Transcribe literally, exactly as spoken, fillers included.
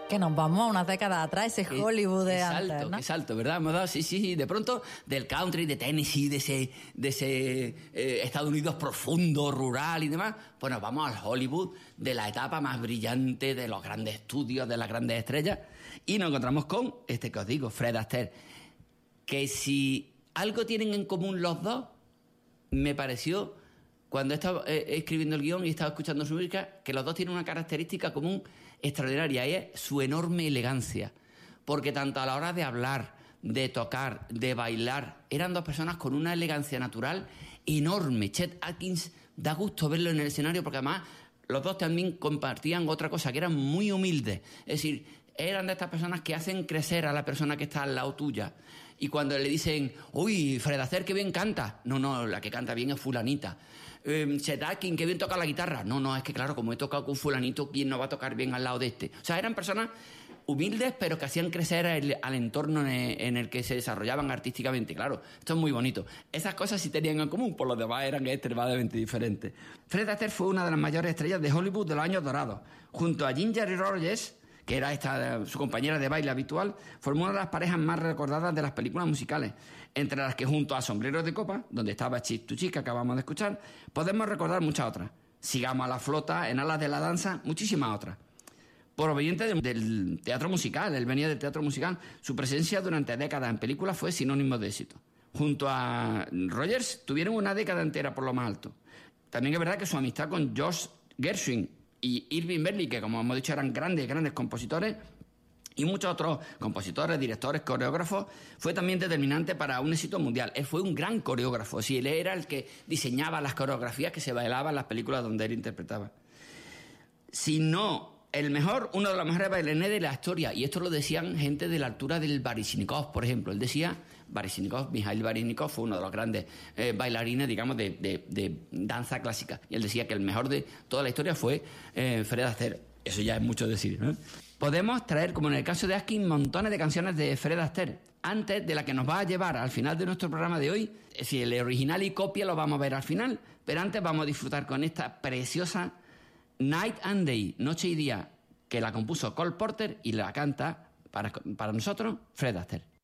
Que nos vamos a unas décadas atrás, ese Hollywood de qué antes, salto, ¿no? Qué salto, ¿verdad? Hemos dado, sí, sí, sí. De pronto, del country, de Tennessee, de ese, de ese eh, Estados Unidos profundo, rural y demás, pues nos vamos al Hollywood de la etapa más brillante, de los grandes estudios, de las grandes estrellas, y nos encontramos con este que os digo, Fred Astaire, que si algo tienen en común los dos, me pareció, cuando he estado eh, escribiendo el guión y he estado escuchando su música, que los dos tienen una característica común extraordinaria, y es su enorme elegancia. Porque tanto a la hora de hablar, de tocar, de bailar, eran dos personas con una elegancia natural enorme. Chet Atkins, da gusto verlo en el escenario, porque además los dos también compartían otra cosa, que eran muy humildes. Es decir, eran de estas personas que hacen crecer a la persona que está al lado tuya. Y cuando le dicen, uy, Fred Astaire, qué bien canta. No, no, la que canta bien es fulanita. Eh, Chet Atkins, qué bien toca la guitarra. No, no, es que claro, como he tocado con fulanito, ¿quién no va a tocar bien al lado de este? O sea, eran personas humildes, pero que hacían crecer el, al entorno en el, en el que se desarrollaban artísticamente. Claro, esto es muy bonito. Esas cosas sí tenían en común, por los demás eran extremadamente diferentes. Fred Astaire fue una de las mayores estrellas de Hollywood de los años dorados. Junto a Ginger Rogers, que era esta su compañera de baile habitual, formó una de las parejas más recordadas de las películas musicales, entre las que junto a Sombreros de Copa, donde estaba Chick to Chick, que acabamos de escuchar, podemos recordar muchas otras. Sigamos a la flota, En alas de la danza, muchísimas otras. Proveniente de, del teatro musical, él venía del teatro musical, su presencia durante décadas en películas fue sinónimo de éxito. Junto a Rogers tuvieron una década entera por lo más alto. También es verdad que su amistad con George Gershwin y Irving Berlin, que como hemos dicho eran grandes, grandes compositores, y muchos otros compositores, directores, coreógrafos, fue también determinante para un éxito mundial. Él fue un gran coreógrafo, sí, él era el que diseñaba las coreografías que se bailaban en las películas donde él interpretaba. Si no el mejor, uno de los mejores bailarines de la historia, y esto lo decían gente de la altura del Baryshnikov, por ejemplo. Él decía, Baryshnikov, Mikhail Baryshnikov fue uno de los grandes eh, bailarines, digamos, de, de, de danza clásica, y él decía que el mejor de toda la historia fue eh, Fred Astaire. Eso ya es mucho decir, ¿no? Podemos traer, como en el caso de Atkins, montones de canciones de Fred Astaire, antes de la que nos va a llevar al final de nuestro programa de hoy. Es decir, el original y copia lo vamos a ver al final, pero antes vamos a disfrutar con esta preciosa Night and Day, Noche y Día, que la compuso Cole Porter y la canta para, para nosotros Fred Astaire.